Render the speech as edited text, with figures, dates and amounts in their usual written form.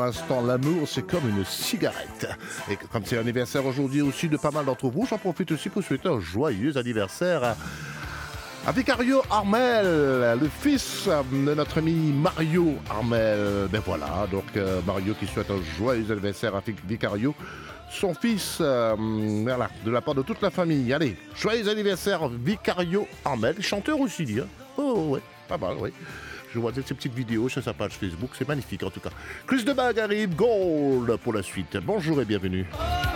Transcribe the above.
l'instant, l'amour, c'est comme une cigarette. Et comme c'est l'anniversaire aujourd'hui aussi de pas mal d'entre vous, j'en profite aussi pour souhaiter un joyeux anniversaire à Vicario Armel, le fils de notre ami Mario Armel. Ben voilà, donc Mario qui souhaite un joyeux anniversaire à Vicario, son fils, voilà, de la part de toute la famille. Allez, joyeux anniversaire Vicario Armel, chanteur aussi, dit. Hein. Oh ouais, pas mal, oui. Je vois ces petites vidéos sur sa page Facebook, c'est magnifique en tout cas. Chris de Bag arrive, Gold pour la suite. Bonjour et bienvenue.